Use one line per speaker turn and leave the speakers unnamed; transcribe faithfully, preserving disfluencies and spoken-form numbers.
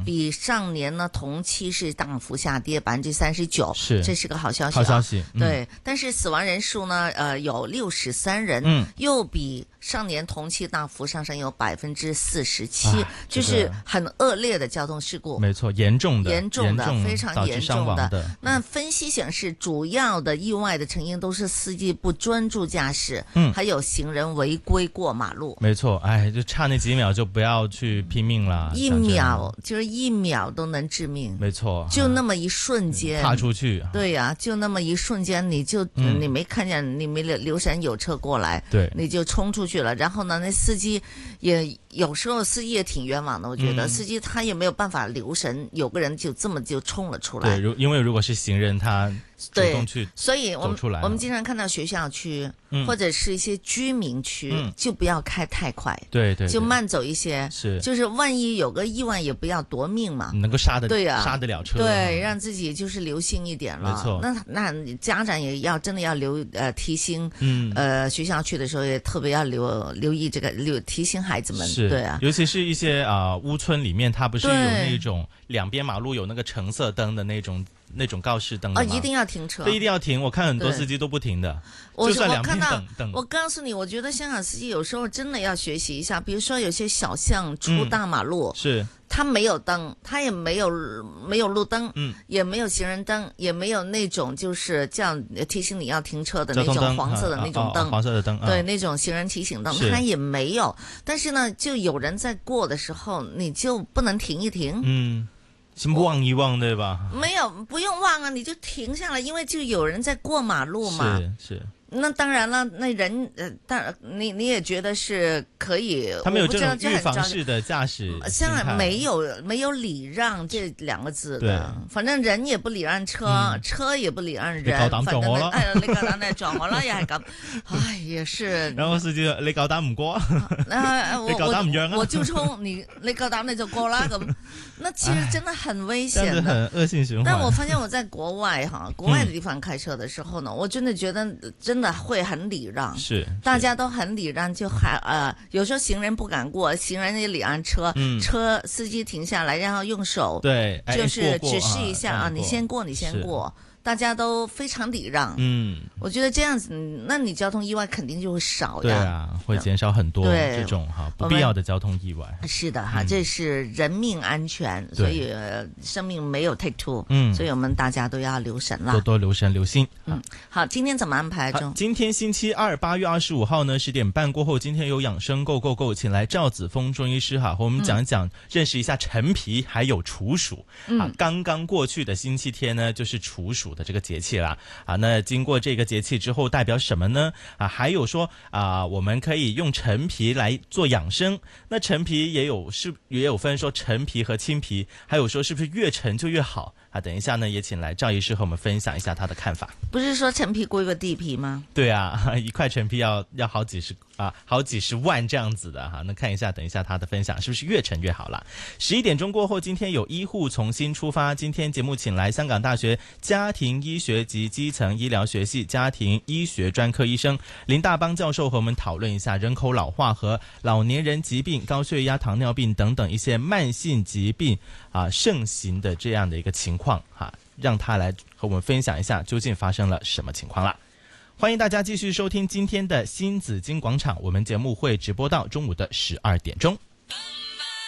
比上年呢同期是大幅下跌百分之三十九，
是
这是个好消息、啊。
好消息，
嗯、对。但是死亡人数呢，呃，有六十三人，
嗯，
又比上年同期大幅上升有百分之四十七，就是很恶劣的交通事故。
没错，严重的，
严重的，
重
非常严重的。
的
那分析显示，主要的意外的成因都是司机不专注驾驶，
嗯，
还有行人违规过马路。
没错，哎，就差那几秒就不要去拼命了，
一秒就是一秒都能致命。
没错，
就那么一瞬间，
踏出去。
对呀、啊，就那么一瞬间，你就、嗯、你没看见，你没留神有车过来，
对，
你就冲出去了。然后呢，那司机也有时候司机也挺冤枉的，我觉得、嗯、司机他也没有办法留神，有个人就这么就冲了出来。
对，如因为如果是行人，他主动去
对，所以我们
走出来，
我们经常看到学校区、嗯、或者是一些居民区、嗯，就不要开太快，
对 对, 对，
就慢走一些，
是，
就是万一有个意外也不要夺命嘛，
能够刹得
对呀、啊，
刹得了车，
对，让自己就是留心一点了。
没错，
那那家长也要真的要留呃提醒，
嗯，
呃学校去的时候也特别要留留意这个留提醒孩子们，
是，
对啊，
尤其是一些啊、呃、屋村里面，它不是有那种两边马路有那个橙色灯的那种。那种告示灯
啊、哦，一定要停车，
对，一定要停。我看很多司机都不停的，就算两边等等。
我告诉你，我觉得香港司机有时候真的要学习一下，比如说有些小巷出大马路，
嗯、是
它没有灯，它也没有没有路灯，
嗯，
也没有行人灯，也没有那种就是这样提醒你要停车的那种黄色的那种灯，
啊、黄色的灯，
对，啊、那种行人提醒灯，它也没有。但是呢，就有人在过的时候，你就不能停一停，
嗯。先望一望，对吧？
没有，不用望啊，你就停下来，因为就有人在过马路嘛。
是是。
那当然了，那人呃，但你你也觉得是可以，
他们有这种预防式的驾驶，
现在没有没有礼让这两个字的，反正人也不礼让車，嗯、車也不禮讓人。
你夠膽撞我啦！
哎，你夠膽嚟撞我啦，又係咁，唉，也是。
然後司機你夠膽唔過啊？你夠膽唔讓啊？
我就衝你，你夠膽你就過啦咁。那其實真的很危險的，
很惡性循環。
但我發現我在國外哈，國外的地方開車的時候呢，嗯、我真的覺得真的會很禮讓，
是
大家都很禮讓，就還呃，有時候行人不敢過，行人也禮讓車，嗯、車司機停下來，然後用手
對，
就是指示一下啊，你先過，你先過。大家都非常禮讓，嗯，我覺得這樣子，那你交通意外肯定就會少呀。
對啊，會減少很多這種哈不必要的交通意外。
是的哈，嗯、這是人命安全，所以、呃、生命沒有 take two，嗯，所以我們大家都要留神啦，
多多留神留心。
嗯，好，今天怎麼安排中？
今天星期二，八月二十五號呢，十點半過後，今天有養生 Go Go Go， 請來趙子峰中醫師哈，和我們講一講，嗯、認識一下陳皮還有處暑。嗯，啊，剛剛過去的星期天呢，就是處暑的這個節氣啦，啊，那經過這個節氣之後，代表什麼呢？啊，還有說啊，我們可以用陳皮來做養生。那陳皮也有是也有分說陳皮和青皮，還有說是不是越陳就越好啊？等一下呢，也請來趙醫師和我們分享一下他的看法。
不是說陳皮貴過地皮嗎？
對啊，一塊陳皮要要好幾十啊，好幾十萬這樣子的哈。那看一下，等一下他的分享是不是越陳越好啦？十一點鐘過後，今天有醫護重新出發。今天節目請來香港大學家庭醫學及基層醫療學系家庭醫學專科醫生林大邦教授和我們討論一下人口老化和老年人疾病、高血壓、糖尿病等等一些慢性疾病啊盛行的這樣的一個情況哈、啊，讓他來和我們分享一下究竟發生了什麼情況啦。歡迎大家繼續收聽今天的新紫荊廣場，我們節目會直播到中午的十二點鐘。